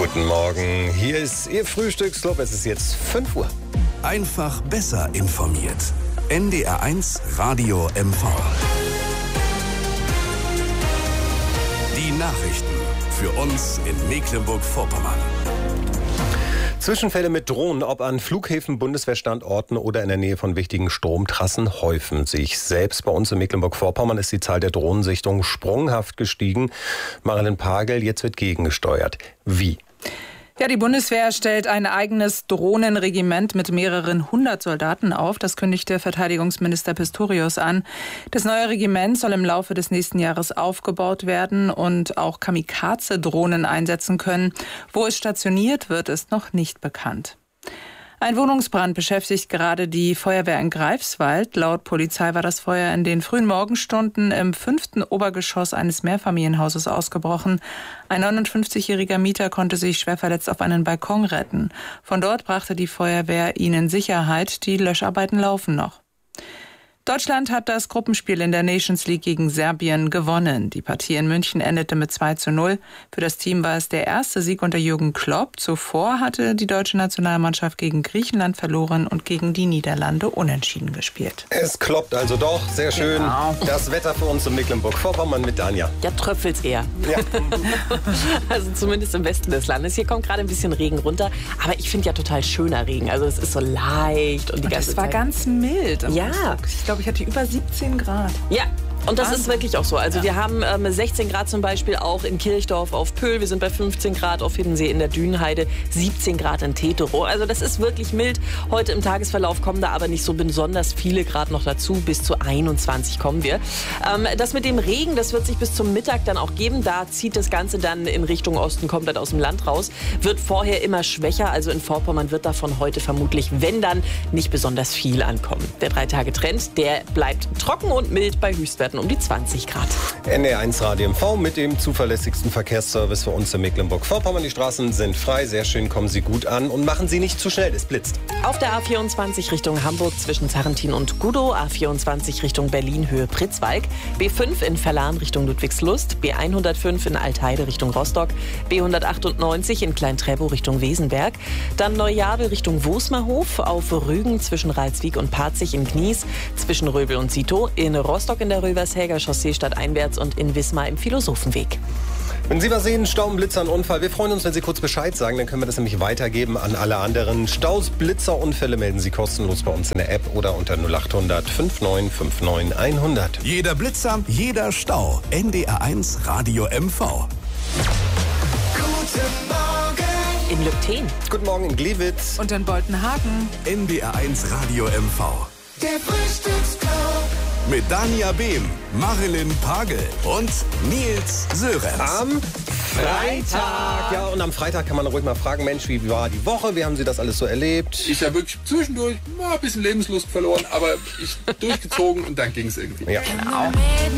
Guten Morgen, hier ist Ihr Frühstücksclub. Es ist jetzt 5 Uhr. Einfach besser informiert. NDR1 Radio MV. Die Nachrichten für uns in Mecklenburg-Vorpommern. Zwischenfälle mit Drohnen, ob an Flughäfen, Bundeswehrstandorten oder in der Nähe von wichtigen Stromtrassen, häufen sich. Selbst bei uns in Mecklenburg-Vorpommern ist die Zahl der Drohnensichtungen sprunghaft gestiegen. Marilyn Pagel, jetzt wird gegengesteuert. Wie? Ja, die Bundeswehr stellt ein eigenes Drohnenregiment mit mehreren 100 Soldaten auf. Das kündigte Verteidigungsminister Pistorius an. Das neue Regiment soll im Laufe des nächsten Jahres aufgebaut werden und auch Kamikaze-Drohnen einsetzen können. Wo es stationiert wird, ist noch nicht bekannt. Ein Wohnungsbrand beschäftigt gerade die Feuerwehr in Greifswald. Laut Polizei war das Feuer in den frühen Morgenstunden im 5. Obergeschoss eines Mehrfamilienhauses ausgebrochen. Ein 59-jähriger Mieter konnte sich schwer verletzt auf einen Balkon retten. Von dort brachte die Feuerwehr ihn in Sicherheit. Die Löscharbeiten laufen noch. Deutschland hat das Gruppenspiel in der Nations League gegen Serbien gewonnen. Die Partie in München endete mit 2:0. Für das Team war es der erste Sieg unter Jürgen Klopp. Zuvor hatte die deutsche Nationalmannschaft gegen Griechenland verloren und gegen die Niederlande unentschieden gespielt. Es kloppt also doch, sehr schön. Genau. Das Wetter für uns in Mecklenburg-Vorpommern mit Anja. Ja, tröpfelt's eher. Ja. Also zumindest im Westen des Landes. Hier kommt gerade ein bisschen Regen runter. Aber ich finde ja total schöner Regen. Also es ist so leicht und die ganze Es war Zeit. ganz mild. Ja. Ich glaube, ich hatte über 17 Grad. Ja. Und das ist wirklich auch so. Also wir haben 16 Grad zum Beispiel auch in Kirchdorf auf Pöhl. Wir sind bei 15 Grad auf Hiddensee in der Dünenheide. 17 Grad in Teterow. Also das ist wirklich mild. Heute im Tagesverlauf kommen da aber nicht so besonders viele Grad noch dazu. Bis zu 21 kommen wir. Das mit dem Regen, das wird sich bis zum Mittag dann auch geben. Da zieht das Ganze dann in Richtung Osten komplett aus dem Land raus. Wird vorher immer schwächer. Also in Vorpommern wird davon heute vermutlich, wenn dann, nicht besonders viel ankommen. Der 3-Tage-Trend, der bleibt trocken und mild bei Höchstwerten um die 20 Grad. NDR1 Radio MV mit dem zuverlässigsten Verkehrsservice für uns in Mecklenburg-Vorpommern. Die Straßen sind frei, sehr schön, kommen Sie gut an und machen Sie nicht zu schnell, es blitzt. Auf der A24 Richtung Hamburg zwischen Zarrentin und Gudow, A24 Richtung Berlin Höhe Pritzwalk, B5 in Verlan Richtung Ludwigslust, B105 in Altheide Richtung Rostock, B198 in Klein-Trebow Richtung Wesenberg, dann Neujabel Richtung Wosmerhof, auf Rügen zwischen Ralswiek und Parzig in Gnies, zwischen Röbel und Sito, in Rostock in der Rövershäger Chaussee stadteinwärts und in Wismar im Philosophenweg. Wenn Sie was sehen, Stau, Blitzer, ein Unfall, wir freuen uns, wenn Sie kurz Bescheid sagen, dann können wir das nämlich weitergeben an alle anderen. Staus, Blitzer, Unfälle melden Sie kostenlos bei uns in der App oder unter 0800 5959 100. Jeder Blitzer, jeder Stau. NDR1 Radio MV. Guten Morgen. In Lübten. Guten Morgen in Glewitz. Und in Boltenhagen. NDR1 Radio MV. Der Frühstücksclub. Mit Dania Behm, Marilyn Pagel und Nils Sörenz. Am Freitag. Ja, und am Freitag kann man ruhig mal fragen, Mensch, wie war die Woche? Wie haben Sie das alles so erlebt? Ich habe wirklich zwischendurch mal ein bisschen Lebenslust verloren, aber ich durchgezogen und dann ging es irgendwie. Ja. Genau.